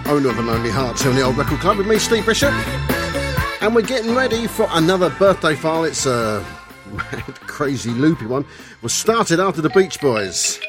owner of An Only Heart here on the Old Record Club with me, Steve Bishop. And we're getting ready for another birthday file. It's a mad, crazy, loopy one. Was started after the Beach Boys.